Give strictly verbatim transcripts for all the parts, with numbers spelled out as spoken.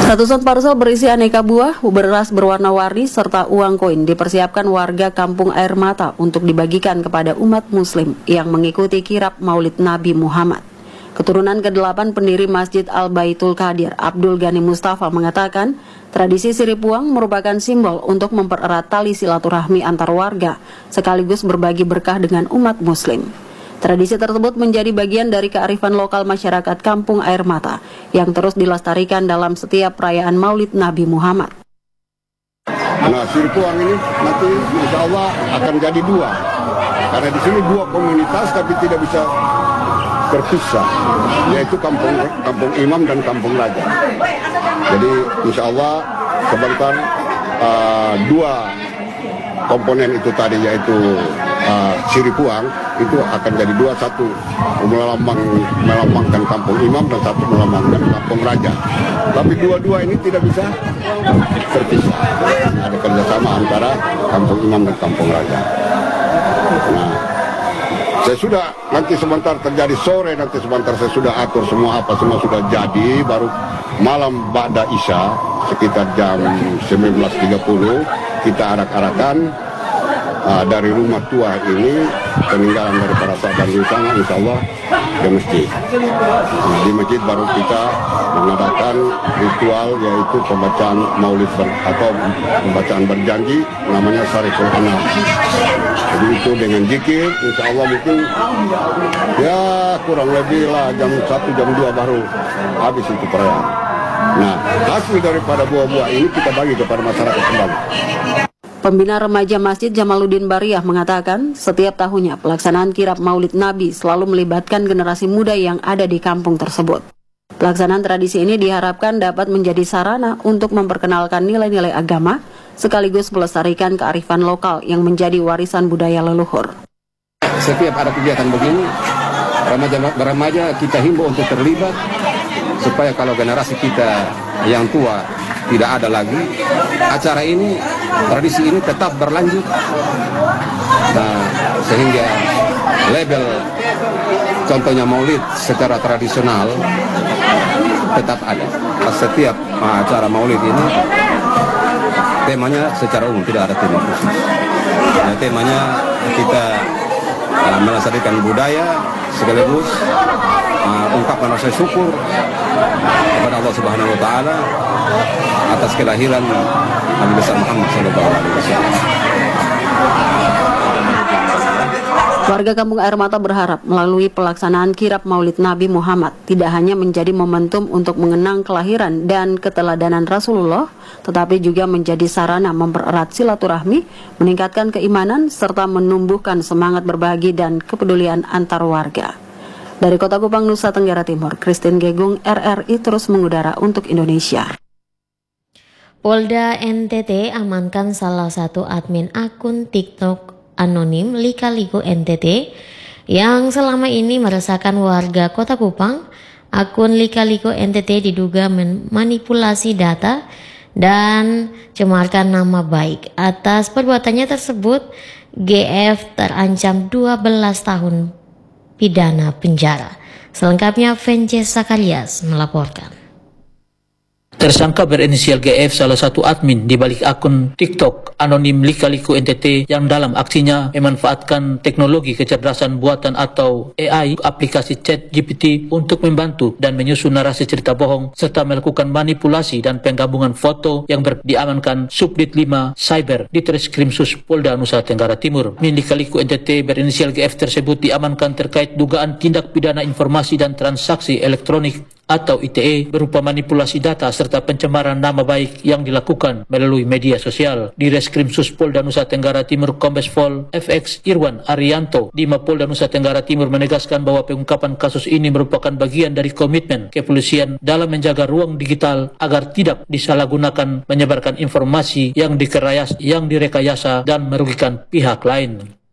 Ratusan parcel berisi aneka buah, beras berwarna-warni, serta uang koin dipersiapkan warga Kampung Air Mata untuk dibagikan kepada umat muslim yang mengikuti kirab Maulid Nabi Muhammad. Keturunan kedelapan pendiri Masjid Al-Baitul Qadir, Abdul Ghani Mustafa, mengatakan tradisi sirip uang merupakan simbol untuk mempererat tali silaturahmi antar warga, sekaligus berbagi berkah dengan umat muslim. Tradisi tersebut menjadi bagian dari kearifan lokal masyarakat Kampung Air Mata yang terus dilestarikan dalam setiap perayaan Maulid Nabi Muhammad. Nah, sirip uang ini nanti insya Allah akan jadi dua, karena di sini dua komunitas tapi tidak bisa terpisah, yaitu Kampung Kampung Imam dan Kampung Raja. Jadi insya Allah sebentar uh, dua komponen itu tadi, yaitu uh, sirip uang itu akan jadi dua, satu melambang, melambangkan Kampung Imam dan satu melambangkan Kampung Raja. Tapi dua-dua ini tidak bisa terpisah. Ada kerjasama antara Kampung Imam dan Kampung Raja. Nah, saya sudah nanti sebentar terjadi sore, nanti sebentar saya sudah atur semua apa semua sudah jadi, baru malam ba'da Isya sekitar jam sembilan belas tiga puluh kita arak-arakan uh, dari rumah tua ini, peninggalan dari para sahabat di sana, insya Allah ke masjid. Nah, di masjid baru kita mengadakan ritual, yaitu pembacaan maulid ber, atau pembacaan berjanji, namanya Sariful Anam. Jadi itu dengan zikir, insya Allah mungkin ya kurang lebih lah jam satu, jam dua baru habis itu perayaan. Nah, hasil daripada buah-buah ini kita bagi kepada masyarakat kembali. Pembina remaja Masjid Jamaluddin Bariyah mengatakan setiap tahunnya pelaksanaan kirab Maulid Nabi selalu melibatkan generasi muda yang ada di kampung tersebut. Pelaksanaan tradisi ini diharapkan dapat menjadi sarana untuk memperkenalkan nilai-nilai agama sekaligus melestarikan kearifan lokal yang menjadi warisan budaya leluhur. Setiap ada kegiatan begini, remaja-remaja kita himbau untuk terlibat supaya kalau generasi kita yang tua tidak ada lagi, acara ini, tradisi ini tetap berlanjut. Nah, sehingga label contohnya maulid secara tradisional tetap ada. Setiap acara maulid ini temanya secara umum, tidak ada tema khusus. Nah, temanya kita uh, melestarikan budaya sekaligus uh, ungkapan rasa syukur kepada Allah Subhanahu wa taala atas kelahiran Nabi besar Muhammad sallallahu alaihi wasallam. Warga Kampung Air Mata berharap melalui pelaksanaan kirab Maulid Nabi Muhammad tidak hanya menjadi momentum untuk mengenang kelahiran dan keteladanan Rasulullah, tetapi juga menjadi sarana mempererat silaturahmi, meningkatkan keimanan, serta menumbuhkan semangat berbagi dan kepedulian antar warga. Dari Kota Kupang, Nusa Tenggara Timur, Christine Gegung, R R I terus mengudara untuk Indonesia. Polda N T T amankan salah satu admin akun TikTok anonim Lika-Liku N T T yang selama ini meresahkan warga Kota Kupang. Akun Lika-Liku N T T diduga memanipulasi data dan cemarkan nama baik. Atas perbuatannya tersebut, G F terancam dua belas tahun pidana penjara. Selengkapnya Vences Sakarias melaporkan. Tersangka berinisial G F salah satu admin di balik akun TikTok anonim Lika-Liku N T T yang dalam aksinya memanfaatkan teknologi kecerdasan buatan atau A I aplikasi Chat G P T untuk membantu dan menyusun narasi cerita bohong serta melakukan manipulasi dan penggabungan foto yang diamankan Subdit lima Cyber di Treskrimsus Polda Nusa Tenggara Timur. Lika-Liku N T T berinisial G F tersebut diamankan terkait dugaan tindak pidana informasi dan transaksi elektronik atau I T E berupa manipulasi data serta pencemaran nama baik yang dilakukan melalui media sosial. Di Reskrimsus Polda Nusa Tenggara Timur Kombes Pol F X Irwan Arianto di Mapolda Nusa Tenggara Timur menegaskan bahwa pengungkapan kasus ini merupakan bagian dari komitmen kepolisian dalam menjaga ruang digital agar tidak disalahgunakan menyebarkan informasi yang dikerayas, yang direkayasa dan merugikan pihak lain.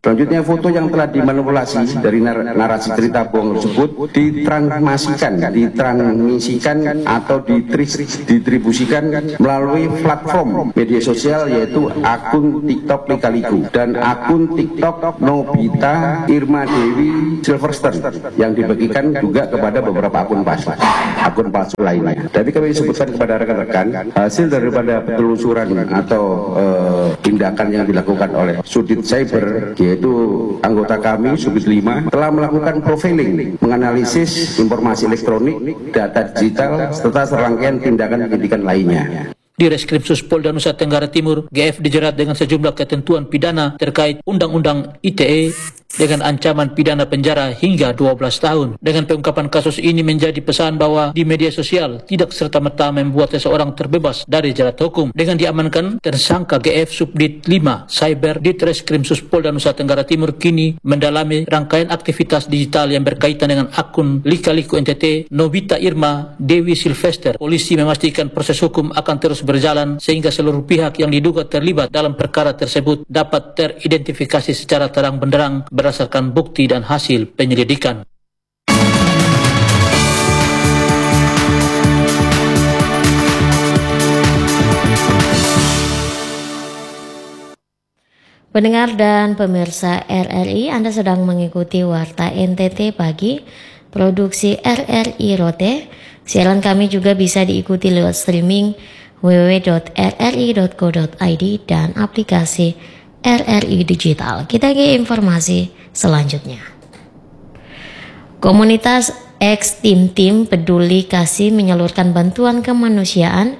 Selanjutnya, foto yang telah dimanipulasi dari nar narasi cerita bohong tersebut ditransmisikan, ditransmisikan atau didistribusikan melalui platform media sosial yaitu akun TikTok Lika-Liku dan akun TikTok Nobita Irma Dewi Silverstone yang dibagikan juga kepada beberapa akun palsu, akun palsu lainnya. Tapi kami sebutkan kepada rekan-rekan hasil daripada penelusuran atau uh, tindakan yang dilakukan oleh Sudit Cyber, yaitu anggota kami Subdit lima telah melakukan profiling, menganalisis informasi elektronik, data digital, serta serangkaian tindakan penyidikan lainnya. Di Reskrimsus Polda Nusa Tenggara Timur, G F dijerat dengan sejumlah ketentuan pidana terkait Undang-Undang I T E dengan ancaman pidana penjara hingga dua belas tahun. Dengan pengungkapan kasus ini menjadi pesan bahwa di media sosial tidak serta-merta membuat seseorang terbebas dari jerat hukum. Dengan diamankan, tersangka G F Subdit lima Cyber di Reskrimsus Polda Nusa Tenggara Timur kini mendalami rangkaian aktivitas digital yang berkaitan dengan akun Lika-Liku N T T Nobita Irma Dewi Silvester. Polisi memastikan proses hukum akan terus berjalan sehingga seluruh pihak yang diduga terlibat dalam perkara tersebut dapat teridentifikasi secara terang benderang berdasarkan bukti dan hasil penyelidikan. Pendengar dan pemirsa R R I, Anda sedang mengikuti Warta N T T Pagi, produksi R R I Rote. Siaran kami juga bisa diikuti lewat streaming w w w dot r r i dot co dot i d dan aplikasi R R I Digital. Kita ke informasi selanjutnya. Komunitas X Tim Tim Peduli Kasih menyalurkan bantuan kemanusiaan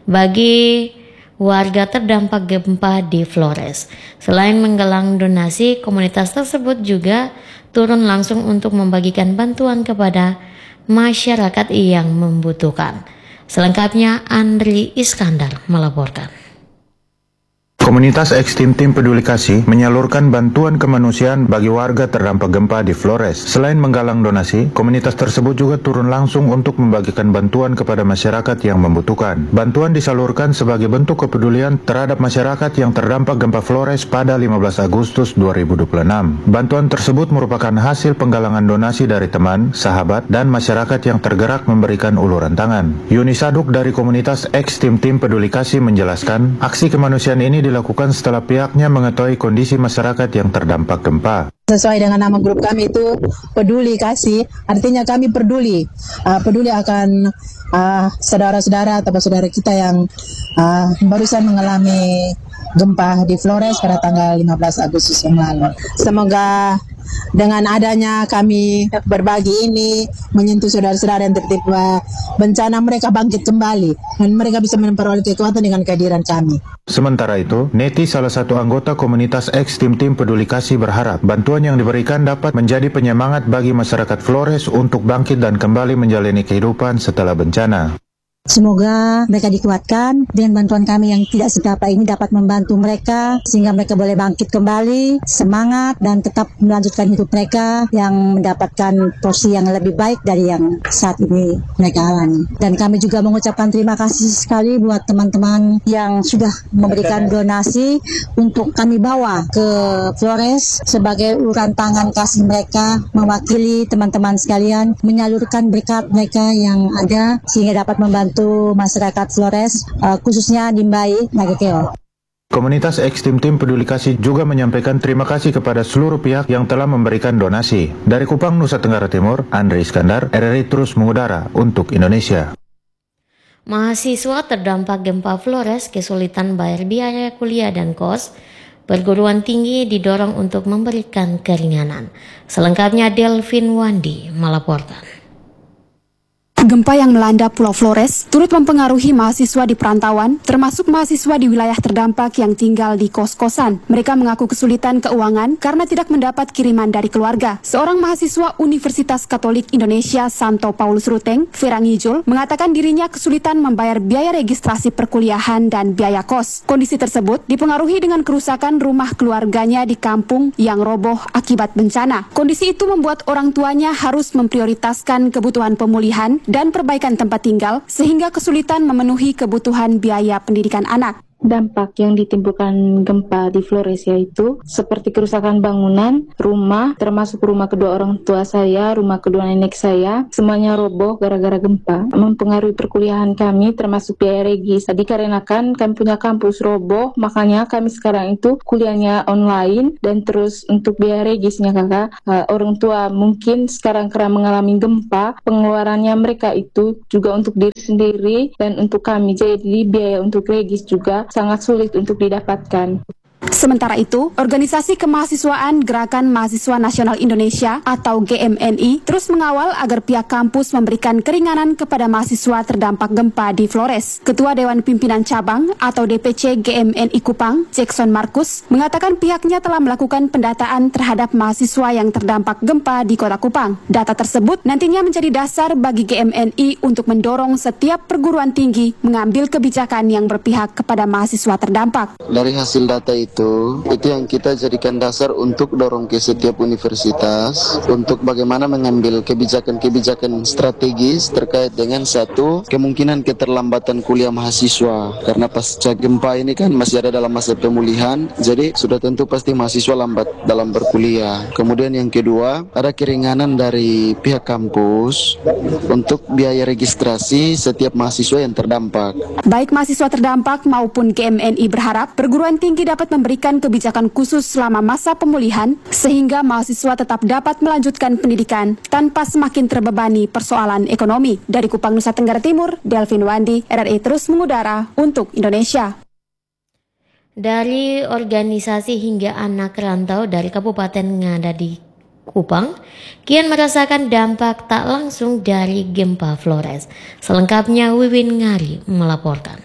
bagi warga terdampak gempa di Flores. Selain menggalang donasi, komunitas tersebut juga turun langsung untuk membagikan bantuan kepada masyarakat yang membutuhkan. Selengkapnya Andri Iskandar melaporkan. Komunitas X Tim Tim Peduli Kasih menyalurkan bantuan kemanusiaan bagi warga terdampak gempa di Flores. Selain menggalang donasi, komunitas tersebut juga turun langsung untuk membagikan bantuan kepada masyarakat yang membutuhkan. Bantuan disalurkan sebagai bentuk kepedulian terhadap masyarakat yang terdampak gempa Flores pada lima belas Agustus dua ribu dua puluh enam. Bantuan tersebut merupakan hasil penggalangan donasi dari teman, sahabat, dan masyarakat yang tergerak memberikan uluran tangan. Yuni Saduk dari komunitas X Tim Tim Peduli Kasih menjelaskan, aksi kemanusiaan ini dilakukan dilakukan setelah pihaknya mengetahui kondisi masyarakat yang terdampak gempa. Sesuai dengan nama grup kami itu Peduli Kasih, artinya kami peduli, uh, peduli akan uh, saudara-saudara atau saudara kita yang uh, barusan mengalami gempa di Flores pada tanggal lima belas Agustus yang lalu. Semoga dengan adanya kami berbagi ini menyentuh saudara-saudara yang tertimpa bencana, mereka bangkit kembali dan mereka bisa memperoleh kekuatan dengan kehadiran kami. Sementara itu, Neti, salah satu anggota komunitas X Tim Tim Peduli Kasih, berharap bantuan yang diberikan dapat menjadi penyemangat bagi masyarakat Flores untuk bangkit dan kembali menjalani kehidupan setelah bencana. Semoga mereka dikuatkan dengan bantuan kami yang tidak seberapa ini dapat membantu mereka sehingga mereka boleh bangkit kembali, semangat dan tetap melanjutkan hidup mereka yang mendapatkan porsi yang lebih baik dari yang saat ini mereka alami. Dan kami juga mengucapkan terima kasih sekali buat teman-teman yang sudah memberikan donasi untuk kami bawa ke Flores sebagai uluran tangan kasih mereka mewakili teman-teman sekalian menyalurkan berkat mereka yang ada sehingga dapat membantu masyarakat Flores, uh, khususnya di Mbai, Nagekeo. Komunitas X Tim Tim Peduli Kasih juga menyampaikan terima kasih kepada seluruh pihak yang telah memberikan donasi. Dari Kupang, Nusa Tenggara Timur, Andri Iskandar, R R I terus mengudara untuk Indonesia. Mahasiswa terdampak gempa Flores kesulitan bayar biaya kuliah dan kos. Perguruan tinggi didorong untuk memberikan keringanan. Selengkapnya Delvin Wandi melaporkan. Gempa yang melanda Pulau Flores turut mempengaruhi mahasiswa di perantauan, termasuk mahasiswa di wilayah terdampak yang tinggal di kos-kosan. Mereka mengaku kesulitan keuangan karena tidak mendapat kiriman dari keluarga. Seorang mahasiswa Universitas Katolik Indonesia Santo Paulus Ruteng, Vera Ngijul, mengatakan dirinya kesulitan membayar biaya registrasi perkuliahan dan biaya kos. Kondisi tersebut dipengaruhi dengan kerusakan rumah keluarganya di kampung yang roboh akibat bencana. Kondisi itu membuat orang tuanya harus memprioritaskan kebutuhan pemulihan dan perbaikan tempat tinggal sehingga kesulitan memenuhi kebutuhan biaya pendidikan anak. dampak yang ditimbulkan gempa di Flores, yaitu seperti kerusakan bangunan, rumah, termasuk rumah kedua orang tua saya, rumah kedua nenek saya, semuanya roboh gara-gara gempa. Mempengaruhi perkuliahan kami, termasuk biaya regis. Dikarenakan kami punya kampus roboh, makanya kami sekarang itu kuliahnya online, dan terus untuk biaya regisnya kakak, uh, orang tua mungkin sekarang karena mengalami gempa, pengeluarannya mereka itu juga untuk diri sendiri dan untuk kami, jadi biaya untuk regis juga sangat sulit untuk didapatkan. Sementara itu, Organisasi Kemahasiswaan Gerakan Mahasiswa Nasional Indonesia atau G M N I terus mengawal agar pihak kampus memberikan keringanan kepada mahasiswa terdampak gempa di Flores. Ketua Dewan Pimpinan Cabang atau D P C G M N I Kupang, Jackson Markus, mengatakan pihaknya telah melakukan pendataan terhadap mahasiswa yang terdampak gempa di Kota Kupang. Data tersebut nantinya menjadi dasar bagi G M N I untuk mendorong setiap perguruan tinggi mengambil kebijakan yang berpihak kepada mahasiswa terdampak. Dari hasil data itu Itu, itu yang kita jadikan dasar untuk dorong ke setiap universitas untuk bagaimana mengambil kebijakan-kebijakan strategis terkait dengan satu, kemungkinan keterlambatan kuliah mahasiswa karena pasca gempa ini kan masih ada dalam masa pemulihan, jadi sudah tentu pasti mahasiswa lambat dalam berkuliah. Kemudian yang kedua, ada keringanan dari pihak kampus untuk biaya registrasi setiap mahasiswa yang terdampak. Baik mahasiswa terdampak maupun G M N I berharap perguruan tinggi dapat memberikan kebijakan khusus selama masa pemulihan sehingga mahasiswa tetap dapat melanjutkan pendidikan tanpa semakin terbebani persoalan ekonomi. Dari Kupang, Nusa Tenggara Timur, Delvin Wandi, R R I terus mengudara untuk Indonesia. Dari organisasi hingga anak rantau dari Kabupaten Ngada di Kupang kian merasakan dampak tak langsung dari gempa Flores. Selengkapnya Wiwin Ngari melaporkan.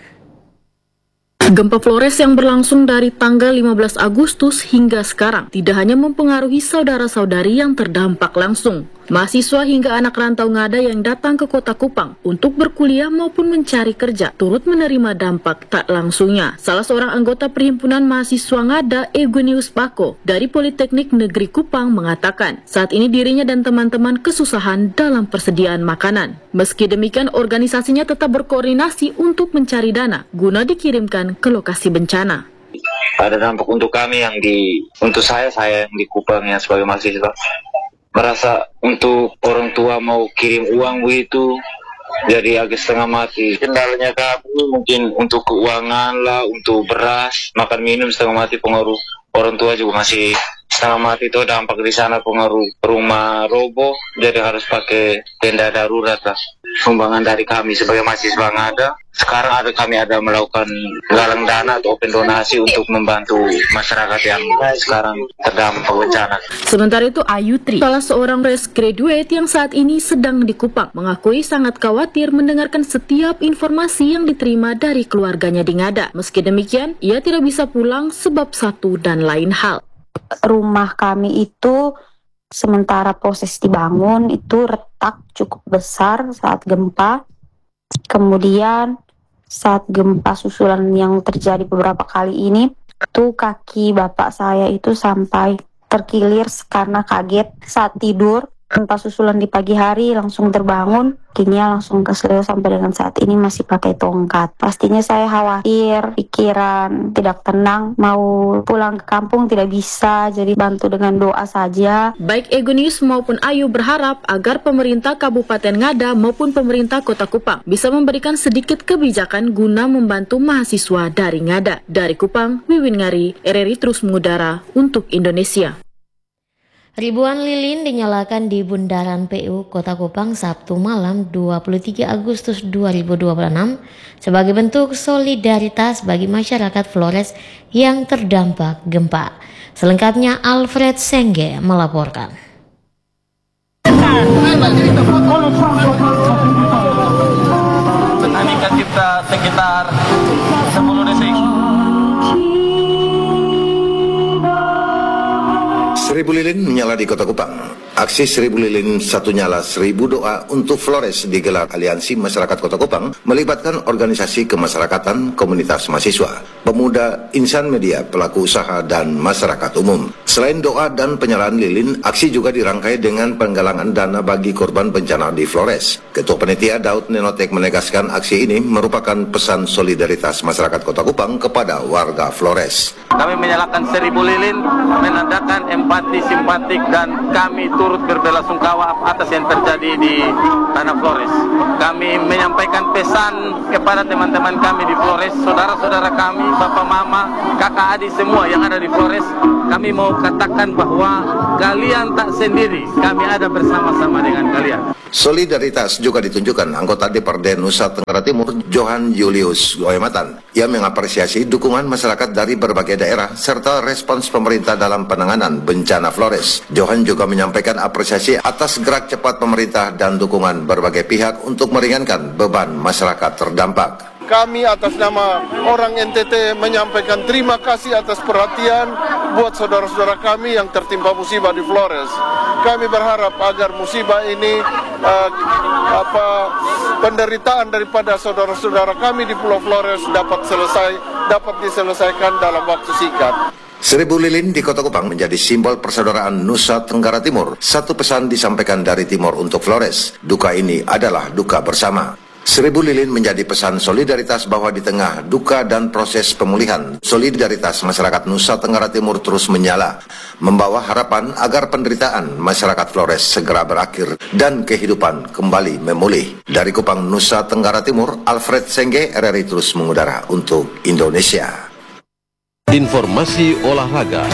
Gempa Flores yang berlangsung dari tanggal lima belas Agustus hingga sekarang tidak hanya mempengaruhi saudara-saudari yang terdampak langsung. Mahasiswa hingga anak rantau Ngada yang datang ke Kota Kupang untuk berkuliah maupun mencari kerja turut menerima dampak tak langsungnya. Salah seorang anggota Perhimpunan Mahasiswa Ngada, Eugenius Pako, dari Politeknik Negeri Kupang mengatakan saat ini dirinya dan teman-teman kesusahan dalam persediaan makanan. Meski demikian, organisasinya tetap berkoordinasi untuk mencari dana guna dikirimkan ke lokasi bencana. Ada dampak untuk kami yang di, untuk saya, saya yang di Kupang yang sebagai mahasiswa. Merasa untuk orang tua mau kirim uang begitu jadi agak setengah mati. Kendalanya kami mungkin untuk keuangan lah, untuk beras, makan minum setengah mati, pengaruh orang tua juga masih setengah mati. Itu dampak di sana, pengaruh rumah roboh jadi harus pakai tenda darurat lah. Sumbangan dari kami sebagai mahasiswa Ngada, sekarang ada kami ada melakukan galang dana atau open donasi untuk membantu masyarakat yang sekarang terdampak bencana. Sementara itu Ayutri, salah seorang fresh graduate yang saat ini sedang di Kupang, mengakui sangat khawatir mendengarkan setiap informasi yang diterima dari keluarganya di Ngada. Meski demikian, ia tidak bisa pulang sebab satu dan lain hal. Rumah kami itu sementara proses dibangun itu retak cukup besar saat gempa. Kemudian saat gempa susulan yang terjadi beberapa kali ini, tuh kaki bapak saya itu sampai terkilir karena kaget saat tidur. Gempa susulan di pagi hari langsung terbangun, kini langsung keseleo sampai dengan saat ini masih pakai tongkat. Pastinya saya khawatir, pikiran tidak tenang, mau pulang ke kampung tidak bisa, jadi bantu dengan doa saja. Baik Eugenius maupun Ayu berharap agar pemerintah Kabupaten Ngada maupun pemerintah Kota Kupang bisa memberikan sedikit kebijakan guna membantu mahasiswa dari Ngada. Dari Kupang, Wiwin Ngari, R R I terus mengudara untuk Indonesia. Ribuan lilin dinyalakan di Bundaran P U Kota Kupang Sabtu malam dua puluh tiga Agustus dua ribu dua puluh enam sebagai bentuk solidaritas bagi masyarakat Flores yang terdampak gempa. Selengkapnya Alfred Sengge melaporkan. Dinamika kita sekitar sepuluh detik. Seribu lilin menyala di Kota Kupang. Aksi Seribu Lilin Satu Nyala Seribu Doa untuk Flores digelar Aliansi Masyarakat Kota Kupang melibatkan organisasi kemasyarakatan, komunitas mahasiswa, pemuda, insan media, pelaku usaha, dan masyarakat umum. Selain doa dan penyalaan lilin, aksi juga dirangkai dengan penggalangan dana bagi korban bencana di Flores. Ketua Panitia Daud Nenotek menegaskan aksi ini merupakan pesan solidaritas masyarakat Kota Kupang kepada warga Flores. Kami menyalakan seribu lilin, menandakan empati, simpatik, dan kami turut berbelasungkawa atas yang terjadi di tanah Flores. Kami menyampaikan pesan kepada teman-teman kami di Flores, saudara-saudara kami, bapak, mama, kakak, adik semua yang ada di Flores. Kami mau katakan bahwa kalian tak sendiri, kami ada bersama-sama dengan kalian. Solidaritas juga ditunjukkan anggota D P R D Nusa Tenggara Timur, Johan Julius Goematan, yang mengapresiasi dukungan masyarakat dari berbagai daerah serta respons pemerintah dalam penanganan bencana Flores. Johan juga menyampaikan apresiasi atas gerak cepat pemerintah dan dukungan berbagai pihak untuk meringankan beban masyarakat terdampak. Kami atas nama orang N T T menyampaikan terima kasih atas perhatian buat saudara-saudara kami yang tertimpa musibah di Flores. Kami berharap agar musibah ini, uh, apa penderitaan daripada saudara-saudara kami di Pulau Flores dapat selesai, dapat diselesaikan dalam waktu singkat. Seribu lilin di Kota Kupang menjadi simbol persaudaraan Nusa Tenggara Timur. Satu pesan disampaikan dari Timor untuk Flores, duka ini adalah duka bersama. Seribu lilin menjadi pesan solidaritas bahwa di tengah duka dan proses pemulihan, solidaritas masyarakat Nusa Tenggara Timur terus menyala, membawa harapan agar penderitaan masyarakat Flores segera berakhir dan kehidupan kembali memulih. Dari Kupang, Nusa Tenggara Timur, Alfred Sengge, R R I terus mengudara untuk Indonesia. Informasi olahraga.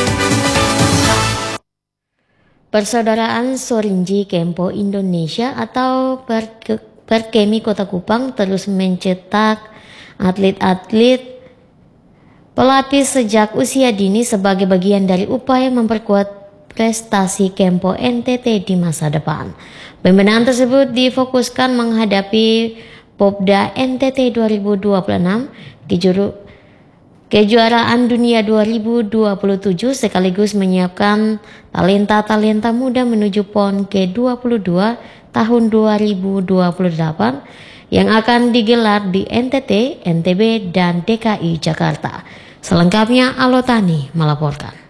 Persaudaraan Sorinji Kempo Indonesia atau per Perkemi Kota Kupang terus mencetak atlet-atlet pelapis sejak usia dini sebagai bagian dari upaya memperkuat prestasi Kempo N T T di masa depan. Pembenahan tersebut difokuskan menghadapi Popda N T T dua ribu dua puluh enam kejuru Kejuaraan Dunia dua ribu dua puluh tujuh sekaligus menyiapkan talenta-talenta muda menuju PON ke dua puluh dua tahun dua ribu dua puluh delapan yang akan digelar di N T T, N T B, dan D K I Jakarta. Selengkapnya Alotani melaporkan.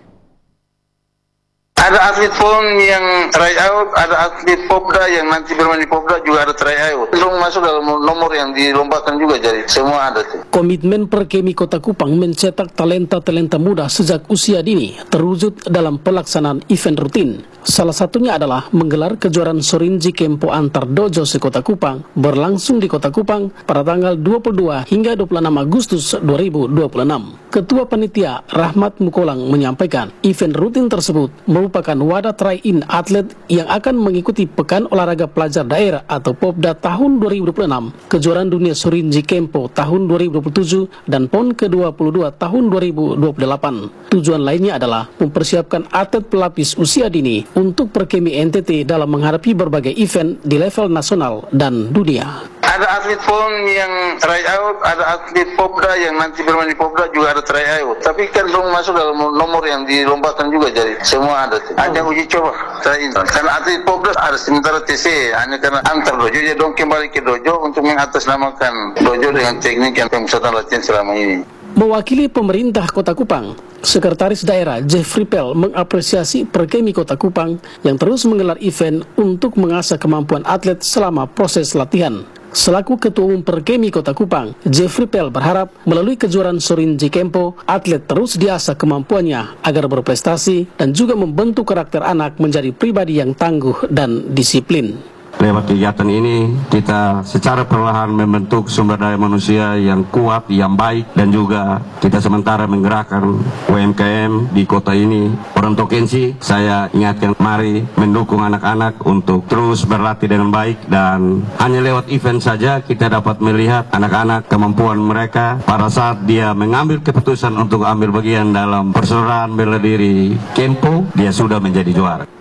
Ada atlet PON yang try out, ada atlet Popda yang nanti bermain di Popda juga ada try out. Belum masuk dalam nomor yang dilombakan juga, jadi semua ada tuh. Komitmen Perkemi Kota Kupang mencetak talenta-talenta muda sejak usia dini terwujud dalam pelaksanaan event rutin. Salah satunya adalah menggelar kejuaraan Sorinji Kempo antar dojo se-Kota Kupang berlangsung di Kota Kupang pada tanggal dua puluh dua hingga dua puluh enam Agustus dua ribu dua puluh enam. Ketua Panitia Rahmat Mukolang menyampaikan event rutin tersebut merupakan wadah try-in atlet yang akan mengikuti Pekan Olahraga Pelajar Daerah atau Popda tahun dua ribu dua puluh enam, Kejuaraan Dunia Sorinji Kempo tahun dua ribu dua puluh tujuh, dan PON ke dua puluh dua tahun dua ribu dua puluh delapan. Tujuan lainnya adalah mempersiapkan atlet pelapis usia dini untuk Perkemi N T T dalam menghadapi berbagai event di level nasional dan dunia. Ada atlet PON yang try out, ada atlet Popda yang nanti bermain di Popda juga ada try out. Tapi kan belum masuk dalam nomor yang dilombakan juga, jadi semua ada tuh. Ada uji coba try in. Karena atlet Popda ada sementara T C, hanya karena antar dojo, jadi dong kembali ke dojo untuk mengatasnamakan dojo dengan teknik yang pemusatan latihan selama ini. Mewakili pemerintah Kota Kupang, Sekretaris Daerah Jeffrey Pell mengapresiasi Perkemi Kota Kupang yang terus menggelar event untuk mengasah kemampuan atlet selama proses latihan. Selaku Ketua Umum Perkemi Kota Kupang, Jeffrey Pell berharap melalui kejuaraan Sorinji Kempo, atlet terus diasah kemampuannya agar berprestasi dan juga membentuk karakter anak menjadi pribadi yang tangguh dan disiplin. Lewat kegiatan ini, kita secara perlahan membentuk sumber daya manusia yang kuat, yang baik, dan juga kita sementara menggerakkan U M K M di kota ini. Orang Tokensi, saya ingatkan, mari mendukung anak-anak untuk terus berlatih dengan baik, dan hanya lewat event saja kita dapat melihat anak-anak kemampuan mereka pada saat dia mengambil keputusan untuk ambil bagian dalam persaudaraan bela diri Kempo, dia sudah menjadi juara.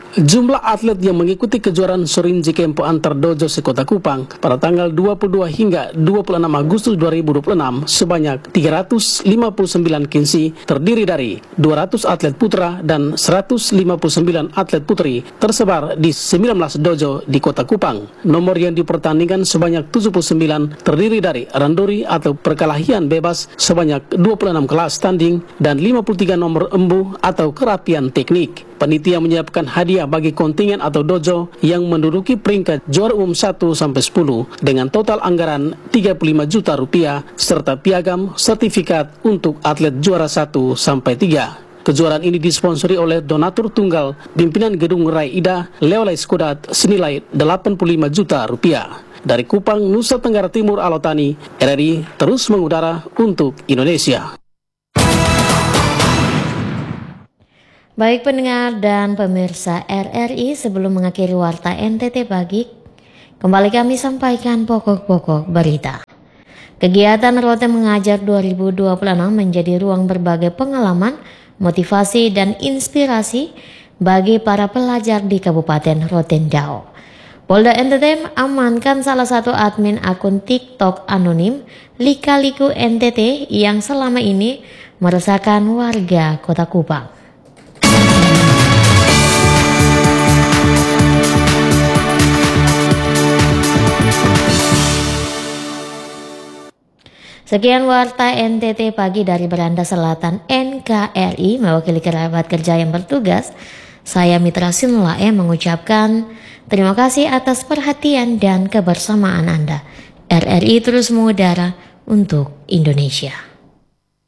Jumlah atlet yang mengikuti kejuaraan Sorinji Kempo antar dojo se-Kota Kupang pada tanggal dua puluh dua hingga dua puluh enam Agustus dua ribu dua puluh enam sebanyak tiga ratus lima puluh sembilan kinsi terdiri dari dua ratus atlet putra dan seratus lima puluh sembilan atlet putri tersebar di sembilan belas dojo di Kota Kupang. Nomor yang dipertandingkan sebanyak tujuh puluh sembilan terdiri dari randori atau perkelahian bebas sebanyak dua puluh enam kelas standing dan lima puluh tiga nomor embu atau kerapian teknik. Panitia menyiapkan hadiah bagi kontingen atau dojo yang menduduki peringkat juara umum satu sampai sepuluh dengan total anggaran tiga puluh lima juta rupiah serta piagam sertifikat untuk atlet juara satu sampai tiga. Kejuaraan ini disponsori oleh donatur tunggal pimpinan Gedung Rai Ida Leolai Skudat senilai delapan puluh lima juta rupiah. Dari Kupang, Nusa Tenggara Timur, Alotani, R R I terus mengudara untuk Indonesia. Baik pendengar dan pemirsa R R I, sebelum mengakhiri Warta N T T pagi, kembali kami sampaikan pokok-pokok berita. Kegiatan Rote Mengajar dua ribu dua puluh enam menjadi ruang berbagai pengalaman, motivasi, dan inspirasi bagi para pelajar di Kabupaten Rotendao. Polda N T T amankan salah satu admin akun TikTok anonim Lika-Liku N T T yang selama ini meresahkan warga Kota Kupang. Sekian Warta N T T pagi dari Beranda Selatan N K R I, mewakili kerabat kerja yang bertugas. Saya Mitra Sinulae mengucapkan terima kasih atas perhatian dan kebersamaan Anda. R R I terus mengudara untuk Indonesia.